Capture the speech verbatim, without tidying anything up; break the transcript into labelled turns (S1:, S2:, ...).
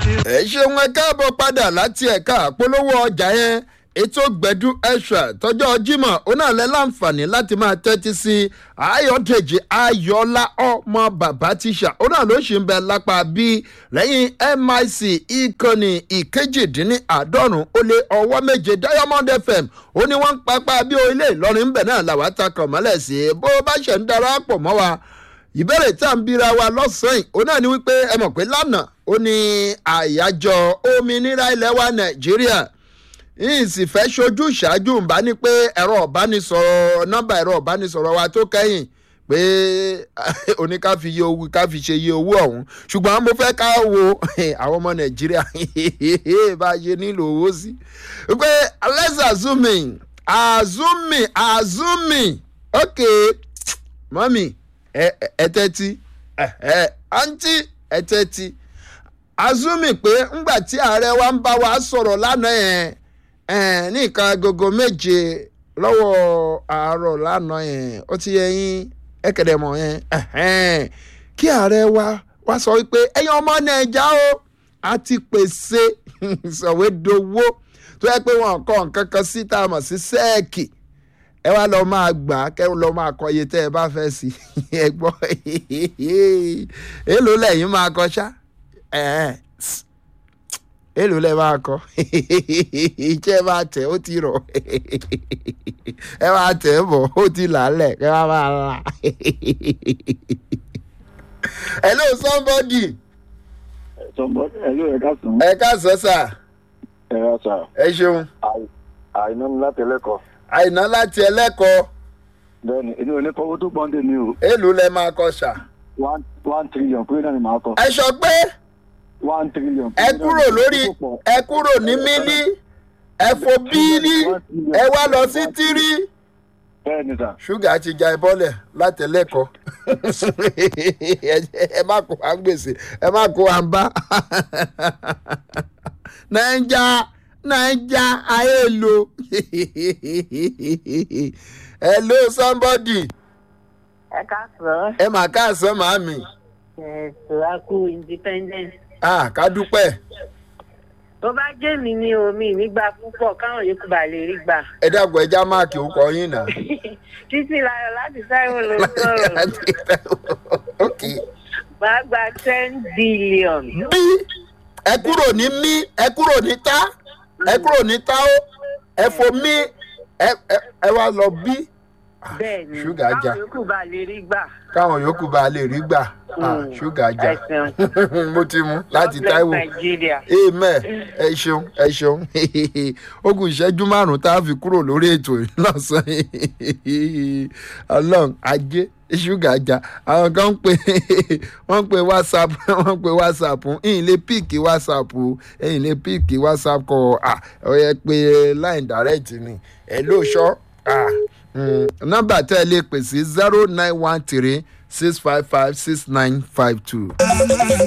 S1: ẹ ṣeun ẹ káàbọ̀ padà láti ẹ̀ka àpolówó ọjà yẹn ètò gbẹ̀dú extra tọjọ́ Jímọ̀ onáàlẹ́ láǹfààní láti máa tẹ́tí sí Ayọ̀dèjì Ayọ̀lá ọmọ bàbá tíṣà onáà ló ṣì ń bẹ lápá bí lẹ́yìn M I C ìkànnì ìkejìdínláàádọ́rùn ó lé ọwọ́ méje Diamond F M ó ní wọ́n ń papá bí orílẹ̀ Ìlọrin ń bẹ̀ náà làwọn takọ̀ mọ́lẹ̀ sí bó bá ṣe ń darapọ̀ mọ́ wa ìbéèrè tá à ń bira wa lọ́sàn-án ó náà ní wípé ẹ mọ̀ pé lánàá ó ní àyájọ́ òmìnira ilẹ̀ wa Nàìjíríà yìí sì fẹ́ ṣojú ṣáájú ń bá ní pé ẹ̀rọ ọ̀bánisọ̀rọ̀ nọ́mbà ẹ̀rọ ọ̀bánisọ̀rọ̀ wa tó kẹ́yìn pé oní ká fi yẹ owó ká fi ṣe yẹ owó ọ̀hún ṣùgbọ́n mo fẹ́ ká wo àwọn ọmọ Nàìjíríà bá a ṣe nílò owó sí pé let's assume assume assume ok mọ́mì ẹ tẹ́tí àǹtí ẹ tẹ́tí assume pé ńgbà tí ààrẹ wa ń bá wa sọ̀rọ̀ lánàá yẹn ní nǹkan agogo méje lọ́wọ́ àárọ̀ lánàá yẹn ó ti yẹ yín ẹ̀kẹ́dẹ̀ mọ̀ yẹn kí ààrẹ wa wá sọ wípé ẹ̀yin ọmọ Nàìjà o a ti pèsè sọ̀wédowó tó yẹ pé wọn kọ́ nǹkan kan sí tá a mọ̀ sí sẹ́ẹ̀kì ẹ wá lọ máa gbà á kẹ́ lọ máa kọ iye tẹ́ ẹ bá fẹ́ sí ẹ gbọ́ èèlò lẹ́yìn máa kọ ṣá èlò lẹ máa kọ iṣẹ́ máa tẹ̀ ó ti rọ̀ ẹ máa tẹ̀ bọ̀ ó ti làálẹ̀ ẹ máa máa ra. hello somebody.
S2: somebody hello ẹ káàsán.
S1: ẹ káàsán sà.
S2: ẹ káàsán.
S1: ẹ ṣeun.
S2: àìná ni láti ẹlẹ́kọ̀ọ́.
S1: àìná láti ẹlẹ́kọ̀ọ́.
S2: bẹ́ẹ̀ni èmi ò ní kọ́ owó tó pọ́n dé mi o.
S1: èlò lẹ máa kọ ṣá.
S2: one one trillion pé náà ni màá kọ.
S1: ẹ sọ pé
S2: one trillion.
S1: ẹ kúrò lórí ẹ kúrò ní mílí ẹ fò bílí ẹ wá lọ sí tírí.
S2: bẹ́ẹ̀ni sà.
S1: ṣúgà ti ja ẹ bọ́lẹ̀ látẹ̀lẹ́kọ̀ọ́ ẹ má kó wa ń gbèsè ẹ má kó wa ń bá. Naija Naija ayé lo hello somebody.
S3: ẹ káàsán.
S1: ẹ mà káàsán màámi.
S3: ẹ sọ́rakú independence.
S1: ah ká dúpẹ́.
S3: tó bá jẹ́ mi ní omi nígbà púpọ̀ káwọn yòókù bá lè rí gbà.
S1: ẹ dàgbọ́ ẹja máàkì orúkọ yín náà.
S3: títí láyọ̀ láti Táíwò ló sọ̀rọ̀.
S1: ok.
S3: bá gba ten billion.
S1: bí ẹ kúrò ní mí ẹ kúrò ní tá ẹ kúrò ní tá ó ẹ fò mí ẹ wá lọ bí.
S3: bẹ́ẹ̀ni
S1: ṣúgà já
S3: káwọn yòókù bá lè rí gbà.
S1: káwọn yòókù bá lè rí gbà. ṣúgà já mo ti mú láti Táíwò. amen ẹ ṣeun ẹ ṣeun ogun ìṣẹ́jú márùn-ún tá a fi kúrò lórí ètò lọ́sàn-án ọlọ́run ajé ṣúgà já àwọn kan ń pè wọ́n ń pè whatsapp wọ́n ń pè whatsapp ẹ̀yin lè píìkì whatsapp ẹ̀yin lè píìkì whatsapp kọ ọ yẹ pé line direct ni ẹ̀ ló ṣọ́ nọ́mbà tẹ́ ẹ lè pè sí zero nine one three six five five six nine five two.